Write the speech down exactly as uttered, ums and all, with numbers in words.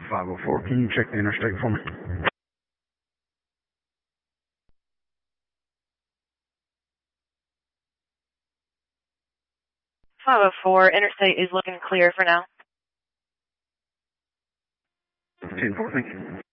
five oh four, can you check the interstate for me? five oh four, interstate is looking clear for now. ten four, thank you.